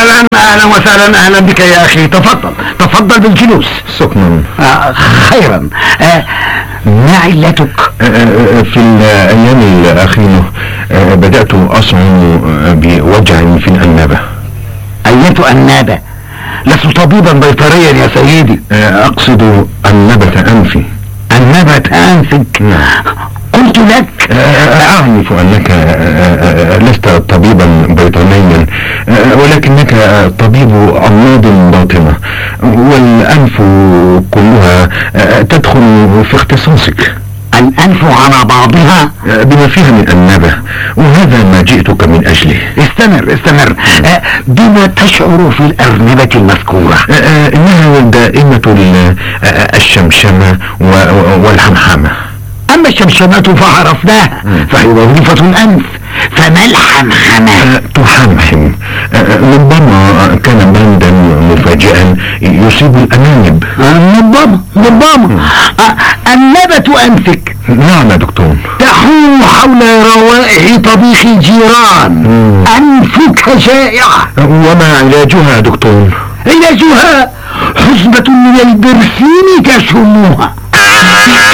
اهلا وسهلا، اهلا بك يا اخي. تفضل بالجلوس. شكرا. خيرا. ما علتك؟ في الايام الاخيرة بدأت اشعر بوجع في الانابة. اية انابة؟ لست طبيبا بيطريا يا سيدي. اقصد انبة انفي. انبة انفك؟ قلت لك. اعرف انك لست طبيبا بيطريا، ولكنك طبيب امراض باطنة، والانف كلها تدخل في اختصاصك. الانف على بعضها بما فيها من النبة، وهذا ما جئتك من اجله. استمر. بما تشعر في الارنبة المذكورة؟ انها دائمة الشمشمة والحمحمة. اما الشمشمات فعرفناها، فهي وظيفة الانف. فما الحمحمة؟ تحمحم. ربما كان بردا مفاجئا يصيب الانانب. ربما. النبة انفك؟ نعم يا دكتور. تحوم حول روائح طبيخ الجيران. انفك جائعة. وما علاجها يا دكتور؟ علاجها حسبة من البرسيم تشموها.